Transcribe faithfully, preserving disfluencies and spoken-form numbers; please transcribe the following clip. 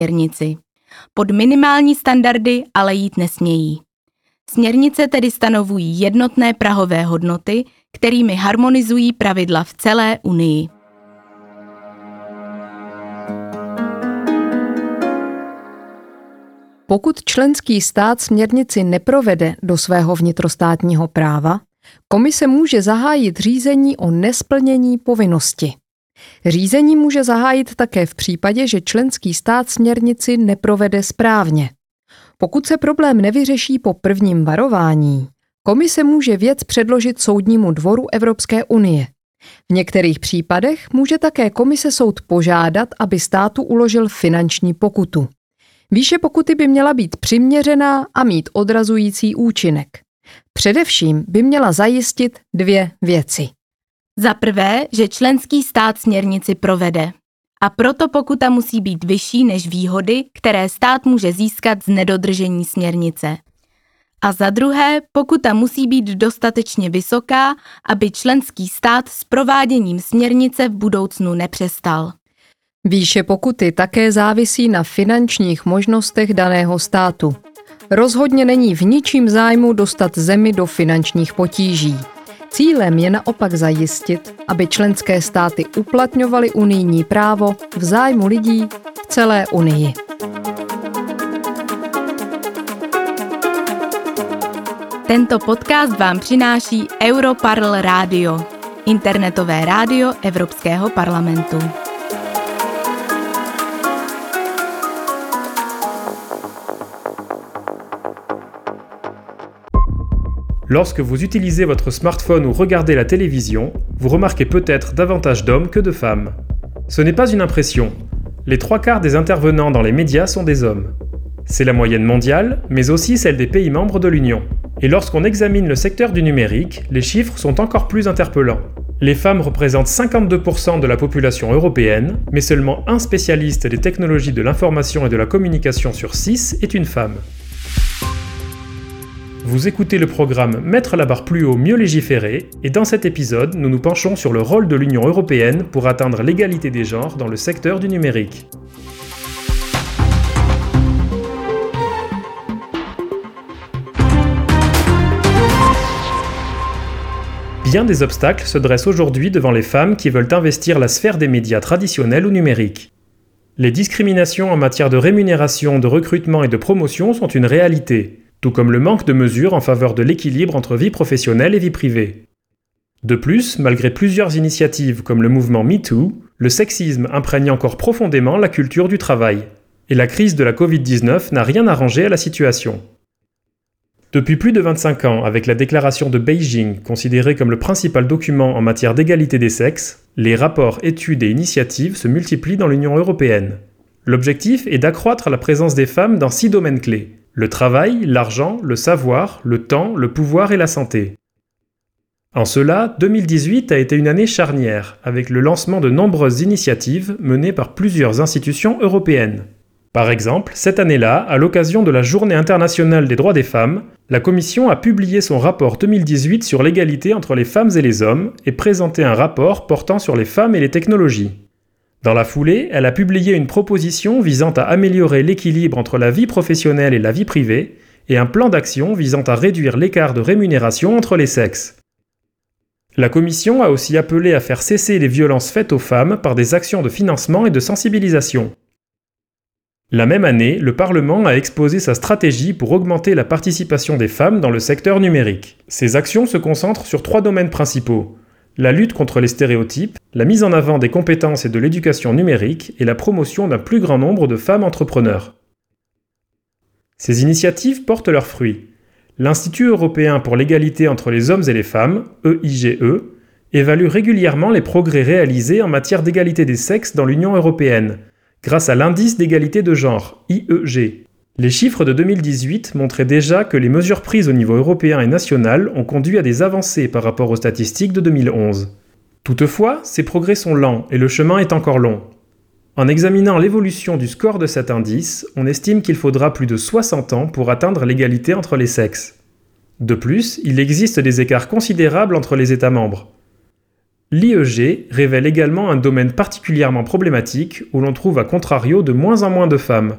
směrnici. Pod minimální standardy ale jít nesmějí. Směrnice tedy stanovují jednotné prahové hodnoty, kterými harmonizují pravidla v celé Unii. Pokud členský stát směrnici neprovede do svého vnitrostátního práva, komise může zahájit řízení o nesplnění povinnosti. Řízení může zahájit také v případě, že členský stát směrnici neprovede správně. Pokud se problém nevyřeší po prvním varování, komise může věc předložit Soudnímu dvoru Evropské unie. V některých případech může také komise soud požádat, aby státu uložil finanční pokutu. Výše pokuty by měla být přiměřená a mít odrazující účinek. Především by měla zajistit dvě věci. Za prvé, že členský stát směrnici provede. A proto pokuta musí být vyšší než výhody, které stát může získat z nedodržení směrnice. A za druhé, pokuta musí být dostatečně vysoká, aby členský stát s prováděním směrnice v budoucnu nepřestal. Výše pokuty také závisí na finančních možnostech daného státu. Rozhodně není v ničím zájmu dostat zemi do finančních potíží. Cílem je naopak zajistit, aby členské státy uplatňovaly unijní právo v zájmu lidí v celé Unii. Tento podcast vám přináší Europarl Radio, internetové rádio Evropského parlamentu. Lorsque vous utilisez votre smartphone ou regardez la télévision, vous remarquez peut-être davantage d'hommes que de femmes. Ce n'est pas une impression. Les trois quarts des intervenants dans les médias sont des hommes. C'est la moyenne mondiale, mais aussi celle des pays membres de l'Union. Et lorsqu'on examine le secteur du numérique, les chiffres sont encore plus interpellants. Les femmes représentent cinquante-deux pour cent de la population européenne, mais seulement un spécialiste des technologies de l'information et de la communication sur six est une femme. Vous écoutez le programme Mettre la barre plus haut, mieux légiférer, et dans cet épisode, nous nous penchons sur le rôle de l'Union européenne pour atteindre l'égalité des genres dans le secteur du numérique. Bien des obstacles se dressent aujourd'hui devant les femmes qui veulent investir la sphère des médias traditionnels ou numériques. Les discriminations en matière de rémunération, de recrutement et de promotion sont une réalité, tout comme le manque de mesures en faveur de l'équilibre entre vie professionnelle et vie privée. De plus, malgré plusieurs initiatives comme le mouvement MeToo, le sexisme imprègne encore profondément la culture du travail, et la crise de la covid dix-neuf n'a rien arrangé à la situation. Depuis plus de vingt-cinq ans, avec la déclaration de Beijing, considérée comme le principal document en matière d'égalité des sexes, les rapports, études et initiatives se multiplient dans l'Union européenne. L'objectif est d'accroître la présence des femmes dans six domaines clés: le travail, l'argent, le savoir, le temps, le pouvoir et la santé. En cela, deux mille dix-huit a été une année charnière, avec le lancement de nombreuses initiatives menées par plusieurs institutions européennes. Par exemple, cette année-là, à l'occasion de la Journée internationale des droits des femmes, la Commission a publié son rapport deux mille dix-huit sur l'égalité entre les femmes et les hommes et présenté un rapport portant sur les femmes et les technologies. Dans la foulée, elle a publié une proposition visant à améliorer l'équilibre entre la vie professionnelle et la vie privée et un plan d'action visant à réduire l'écart de rémunération entre les sexes. La Commission a aussi appelé à faire cesser les violences faites aux femmes par des actions de financement et de sensibilisation. La même année, le Parlement a exposé sa stratégie pour augmenter la participation des femmes dans le secteur numérique. Ces actions se concentrent sur trois domaines principaux: la lutte contre les stéréotypes, la mise en avant des compétences et de l'éducation numérique et la promotion d'un plus grand nombre de femmes entrepreneurs. Ces initiatives portent leurs fruits. L'Institut européen pour l'égalité entre les hommes et les femmes, E I G E, évalue régulièrement les progrès réalisés en matière d'égalité des sexes dans l'Union européenne, grâce à l'indice d'égalité de genre, I E G. Les chiffres de deux mille dix-huit montraient déjà que les mesures prises au niveau européen et national ont conduit à des avancées par rapport aux statistiques de deux mille onze. Toutefois, ces progrès sont lents et le chemin est encore long. En examinant l'évolution du score de cet indice, on estime qu'il faudra plus de soixante ans pour atteindre l'égalité entre les sexes. De plus, il existe des écarts considérables entre les États membres. L'I E G révèle également un domaine particulièrement problématique où l'on trouve à contrario de moins en moins de femmes.